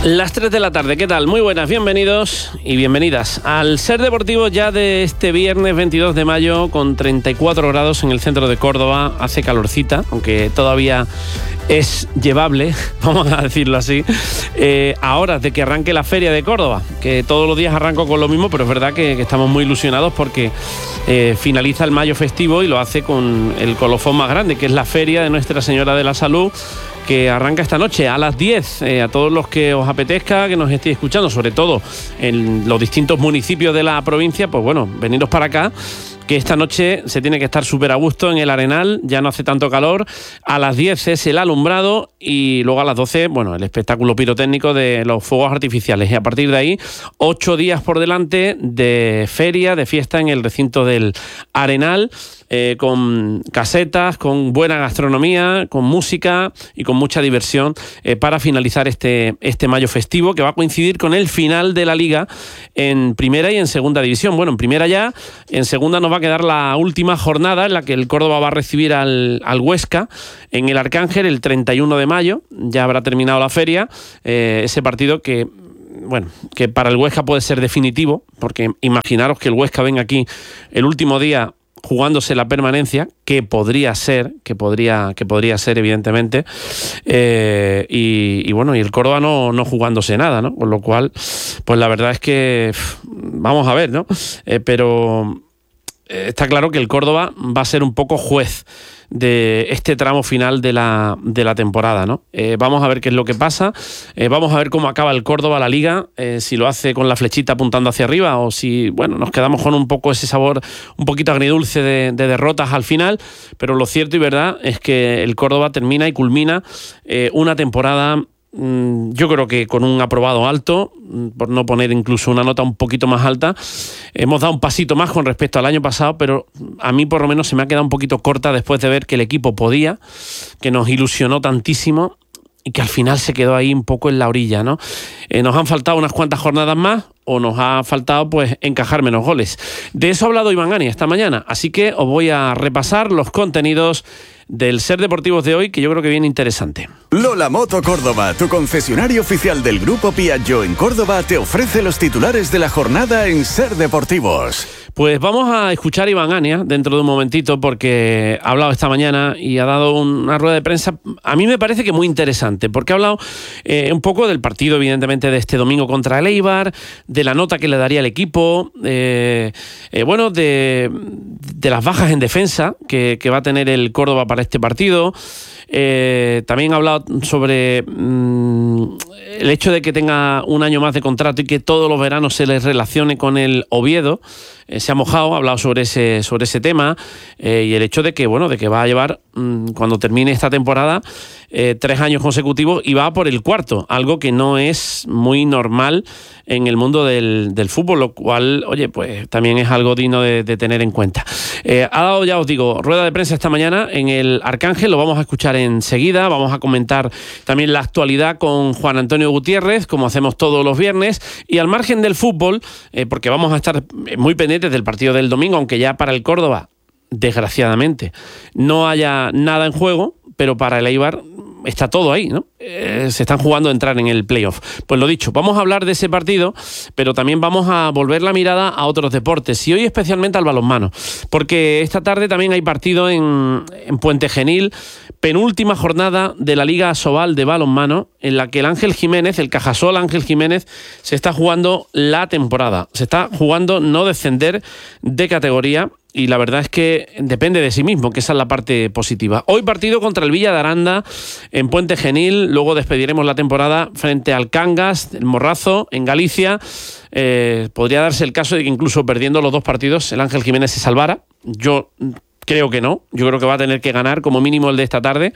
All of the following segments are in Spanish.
Las 3 de la tarde, ¿qué tal? Muy buenas, bienvenidos y bienvenidas al Ser Deportivo ya de este viernes 22 de mayo con 34 grados en el centro de Córdoba. Hace calorcita, aunque todavía es llevable, vamos a decirlo así, a horas de que arranque la Feria de Córdoba, que todos los días arranco con lo mismo, pero es verdad que estamos muy ilusionados porque finaliza el mayo festivo y lo hace con el colofón más grande, que es la Feria de Nuestra Señora de la Salud, que arranca esta noche a las 10. A todos los que os apetezca, que nos estéis escuchando, sobre todo en los distintos municipios de la provincia, pues bueno, veniros para acá, que esta noche se tiene que estar súper a gusto en el Arenal, ya no hace tanto calor. A las 10 es el alumbrado y luego a las 12, bueno, el espectáculo pirotécnico de los fuegos artificiales. Y a partir de ahí, 8 días por delante de feria, de fiesta en el recinto del Arenal, con casetas, con buena gastronomía, con música y con mucha diversión para finalizar este mayo festivo, que va a coincidir con el final de la Liga en primera y en segunda división. Bueno, en primera ya, en segunda nos va a quedar la última jornada en la que el Córdoba va a recibir al Huesca en el Arcángel el 31 de mayo. Ya habrá terminado la feria, ese partido que, bueno, que para el Huesca puede ser definitivo, porque imaginaros que el Huesca venga aquí el último día jugándose la permanencia, que podría ser evidentemente, y bueno, y el Córdoba no jugándose nada, ¿no? Con lo cual, pues la verdad es que vamos a ver, ¿no? Pero está claro que el Córdoba va a ser un poco juez de este tramo final de la temporada, ¿no? Vamos a ver qué es lo que pasa, vamos a ver cómo acaba el Córdoba la Liga, si lo hace con la flechita apuntando hacia arriba o si, bueno, nos quedamos con un poco ese sabor un poquito agridulce de derrotas al final, pero lo cierto y verdad es que el Córdoba termina y culmina una temporada, yo creo que con un aprobado alto, por no poner incluso una nota un poquito más alta. Hemos dado un pasito más con respecto al año pasado, pero a mí por lo menos se me ha quedado un poquito corta después de ver que el equipo podía, que nos ilusionó tantísimo y que al final se quedó ahí un poco en la orilla, ¿no? Nos han faltado unas cuantas jornadas más o nos ha faltado pues encajar menos goles. De eso ha hablado Iván Gani esta mañana, así que os voy a repasar los contenidos del Ser Deportivos de hoy, que yo creo que viene interesante. Lola Moto Córdoba, tu concesionario oficial del Grupo Piaggio en Córdoba, te ofrece los titulares de la jornada en Ser Deportivos. Pues vamos a escuchar a Iván Ania dentro de un momentito, porque ha hablado esta mañana y ha dado una rueda de prensa, a mí me parece que muy interesante, porque ha hablado un poco del partido, evidentemente, de este domingo contra el Eibar, de la nota que le daría el equipo, bueno, de las bajas en defensa que va a tener el Córdoba para este partido. También ha hablado sobre el hecho de que tenga un año más de contrato y que todos los veranos se les relacione con el Oviedo. Se ha mojado, ha hablado sobre ese tema, y el hecho de que, bueno, de que va a llevar, cuando termine esta temporada, 3 años consecutivos y va por el 4, algo que no es muy normal en el mundo del fútbol, lo cual, oye, pues también es algo digno de tener en cuenta. Ha dado, ya os digo, rueda de prensa esta mañana en el Arcángel, lo vamos a escuchar enseguida, vamos a comentar también la actualidad con Juan Antonio Gutiérrez, como hacemos todos los viernes, y al margen del fútbol, porque vamos a estar muy pendientes del partido del domingo, aunque ya para el Córdoba, desgraciadamente, no haya nada en juego, pero para el Eibar está todo ahí, ¿no? Se están jugando a entrar en el playoff. Pues lo dicho, vamos a hablar de ese partido, pero también vamos a volver la mirada a otros deportes, y hoy especialmente al balonmano, porque esta tarde también hay partido en Puente Genil, penúltima jornada de la Liga Asobal de balonmano, en la que el Ángel Jiménez, el Cajasol Ángel Jiménez, se está jugando la temporada, se está jugando no descender de categoría, y la verdad es que depende de sí mismo, que esa es la parte positiva. Hoy partido contra el Villa de Aranda en Puente Genil, luego despediremos la temporada frente al Cangas, el Morrazo, en Galicia. Podría darse el caso de que incluso perdiendo los 2 partidos el Ángel Jiménez se salvara. Yo creo que no, yo creo que va a tener que ganar como mínimo el de esta tarde,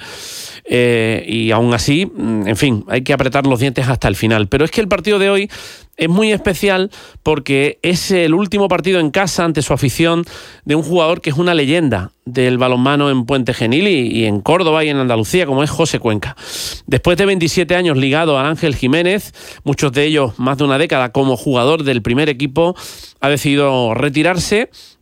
y aún así, en fin, hay que apretar los dientes hasta el final. Pero es que el partido de hoy es muy especial porque es el último partido en casa ante su afición de un jugador que es una leyenda del balonmano en Puente Genil y en Córdoba y en Andalucía, como es José Cuenca. Después de 27 años ligado al Ángel Jiménez, muchos de ellos más de una década como jugador del primer equipo, ha decidido retirarse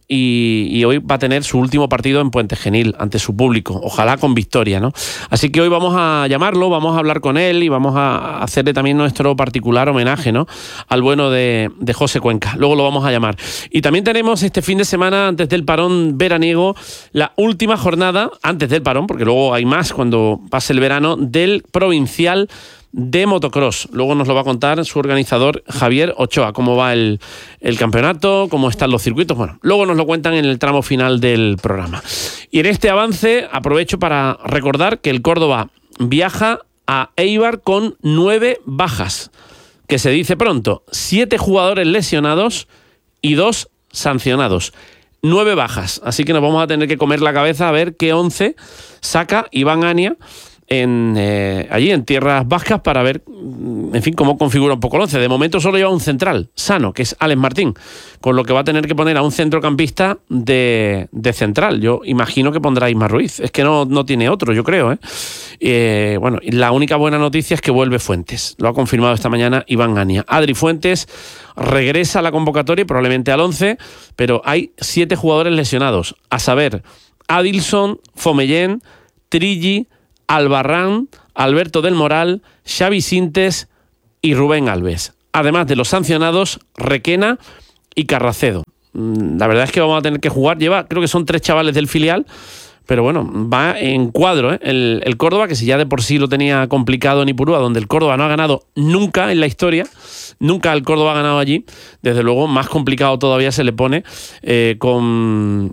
y hoy va a tener su último partido en Puente Genil ante su público, ojalá con victoria, ¿no? Así que hoy vamos a llamarlo, vamos a hablar con él y vamos a hacerle también nuestro particular homenaje, ¿no?, al bueno de José Cuenca. Luego lo vamos a llamar. Y también tenemos este fin de semana, antes del parón veraniego, la última jornada, antes del parón, porque luego hay más cuando pase el verano, del provincial de motocross. Luego nos lo va a contar su organizador Javier Ochoa, cómo va el campeonato, cómo están los circuitos. Bueno, luego nos lo cuentan en el tramo final del programa. Y en este avance aprovecho para recordar que el Córdoba viaja a Eibar con 9 bajas, que se dice pronto, 7 jugadores lesionados y 2 sancionados. 9 bajas, así que nos vamos a tener que comer la cabeza a ver qué 11 saca Iván Ania allí en tierras vascas para ver, en fin, cómo configura un poco el 11. De momento solo lleva un central sano, que es Alex Martín, con lo que va a tener que poner a un centrocampista de central. Yo imagino que pondrá a Isma Ruiz, es que no tiene otro, yo creo, bueno, la única buena noticia es que vuelve Fuentes, lo ha confirmado esta mañana Iván Ania. Adri Fuentes regresa a la convocatoria y probablemente al 11, pero hay 7 jugadores lesionados, a saber, Adilson, Fomellén, Trilli, Albarrán, Alberto del Moral, Xavi Sintes y Rubén Alves. Además de los sancionados, Requena y Carracedo. La verdad es que vamos a tener que jugar. Creo que son 3 chavales del filial, pero bueno, va en cuadro, el Córdoba, que si ya de por sí lo tenía complicado en Ipurúa, donde el Córdoba no ha ganado nunca en la historia, nunca el Córdoba ha ganado allí, desde luego más complicado todavía se le pone con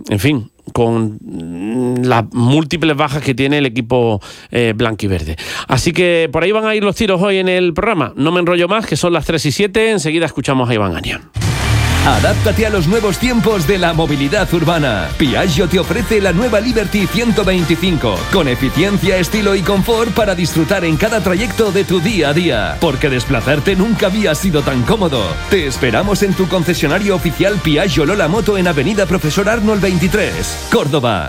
las múltiples bajas que tiene el equipo blanquiverde. Así que por ahí van a ir los tiros hoy en el programa. No me enrollo más, que son las 3:07. Enseguida escuchamos a Iván Ania. Adáptate a los nuevos tiempos de la movilidad urbana. Piaggio te ofrece la nueva Liberty 125, con eficiencia, estilo y confort para disfrutar en cada trayecto de tu día a día. Porque desplazarte nunca había sido tan cómodo. Te esperamos en tu concesionario oficial Piaggio Lola Moto en Avenida Profesor Arnold 23, Córdoba.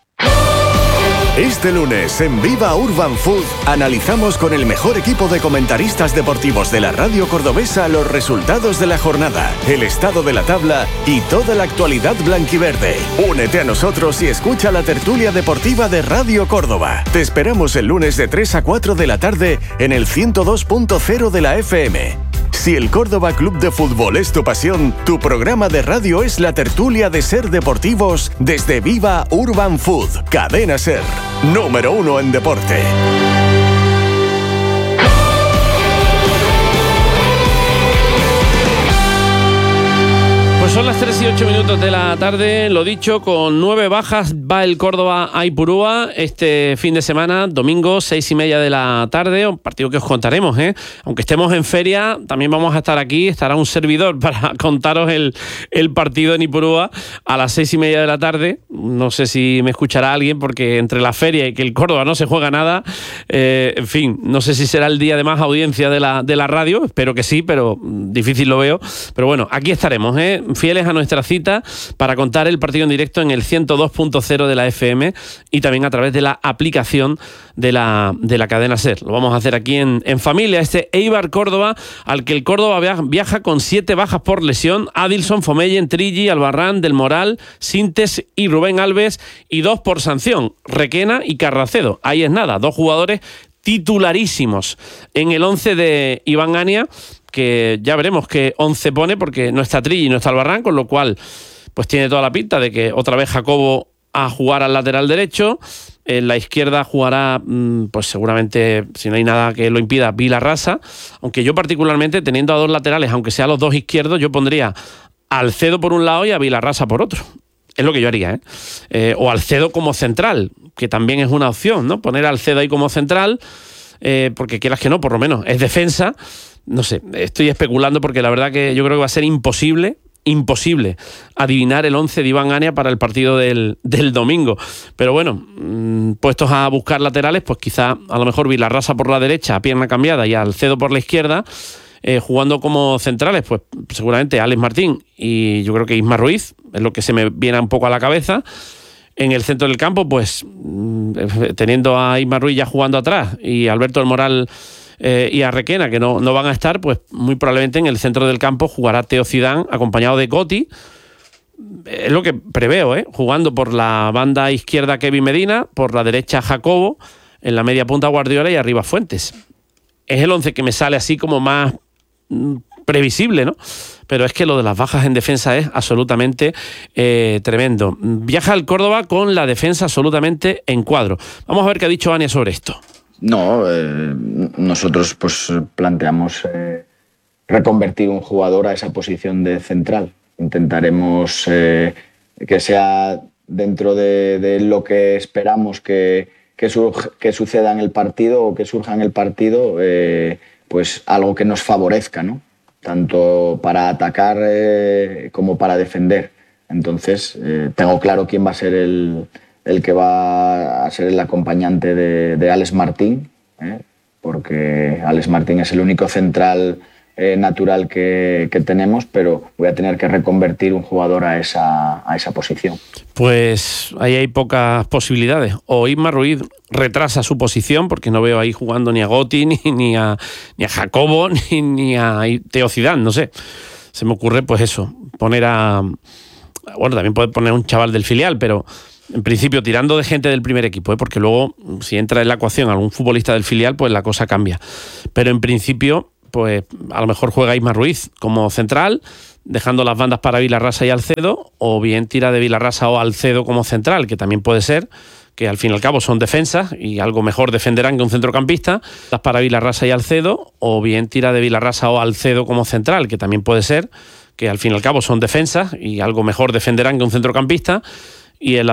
Este lunes en Viva Urban Food analizamos con el mejor equipo de comentaristas deportivos de la radio cordobesa los resultados de la jornada, el estado de la tabla y toda la actualidad blanquiverde. Únete a nosotros y escucha la tertulia deportiva de Radio Córdoba. Te esperamos el lunes de 3 a 4 de la tarde en el 102.0 de la FM. Si el Córdoba Club de Fútbol es tu pasión, tu programa de radio es la tertulia de Ser Deportivos desde Viva Urban Food. Cadena Ser, número 1 en deporte. Pues son las 3:08 de la tarde, lo dicho, con 9 bajas va el Córdoba a Ipurúa este fin de semana, domingo, 6:30 de la tarde, un partido que os contaremos, aunque estemos en feria, también vamos a estar aquí, estará un servidor para contaros el partido en Ipurúa a las 6:30 de la tarde. No sé si me escuchará alguien, porque entre la feria y que el Córdoba no se juega nada, en fin, no sé si será el día de más audiencia de la radio, espero que sí, pero difícil lo veo. Pero bueno, aquí estaremos, fieles a nuestra cita para contar el partido en directo en el 102.0 de la FM y también a través de la aplicación de la cadena SER. Lo vamos a hacer aquí en familia, este Eibar Córdoba, al que el Córdoba viaja con 7 bajas por lesión: Adilson, Fomellen, Trilli, Albarrán, Del Moral, Sintes y Rubén Alves, y 2 por sanción, Requena y Carracedo. Ahí es nada, 2 jugadores titularísimos en el 11 de Iván Ania, que ya veremos qué 11 pone, porque no está Trilli y no está Albarrán, con lo cual pues tiene toda la pinta de que otra vez Jacobo a jugar al lateral derecho. En la izquierda jugará, pues seguramente, si no hay nada que lo impida, Vilarrasa, aunque yo particularmente, teniendo a 2 laterales, aunque sean los 2 izquierdos, yo pondría a Alcedo por un lado y a Vilarrasa por otro. Es lo que yo haría, o Alcedo como central, que también es una opción, ¿no? Poner a Alcedo ahí como central, porque quieras que no, por lo menos es defensa. No sé, estoy especulando, porque la verdad que yo creo que va a ser imposible adivinar el 11 de Iván Ania para el partido del domingo. Pero bueno, puestos a buscar laterales, pues quizá a lo mejor Vilarrasa por la derecha, a pierna cambiada, y Alcedo por la izquierda, jugando como centrales, pues seguramente Alex Martín y yo creo que Isma Ruiz, es lo que se me viene un poco a la cabeza. En el centro del campo, pues teniendo a Isma Ruiz ya jugando atrás y Alberto del Moral y a Requena, que no van a estar, pues muy probablemente en el centro del campo jugará Teo Zidane acompañado de Gotti, es lo que preveo, jugando por la banda izquierda Kevin Medina, por la derecha Jacobo, en la media punta Guardiola y arriba Fuentes. Es el 11 que me sale así como más previsible, ¿no? Pero es que lo de las bajas en defensa es absolutamente tremendo. Viaja al Córdoba con la defensa absolutamente en cuadro. Vamos a ver qué ha dicho Ania sobre esto. No, nosotros pues planteamos reconvertir un jugador a esa posición de central. Intentaremos que sea dentro de lo que esperamos que suceda en el partido o que surja en el partido, pues algo que nos favorezca, ¿no? Tanto para atacar como para defender. Entonces, tengo claro quién va a ser el que va a ser el acompañante de Alex Martín, porque Alex Martín es el único central natural que tenemos, pero voy a tener que reconvertir un jugador a esa posición. Pues ahí hay pocas posibilidades. O Isma Ruiz retrasa su posición, porque no veo ahí jugando ni a Gotti, ni a Jacobo, ni a Teo Zidane, no sé. Se me ocurre pues eso, poner a... Bueno, también puede poner un chaval del filial, pero en principio tirando de gente del primer equipo, porque luego si entra en la ecuación algún futbolista del filial, pues la cosa cambia. Pero en principio, pues a lo mejor juega Isma Ruiz como central, dejando las bandas para Vilarrasa y Alcedo, o bien tira de Vilarrasa o Alcedo como central, que también puede ser, que al fin y al cabo son defensas y algo mejor defenderán que un centrocampista, para Vilarrasa y Alcedo, o bien tira de Vilarrasa o Alcedo como central, que también puede ser, que al fin y al cabo son defensas y algo mejor defenderán que un centrocampista, y en la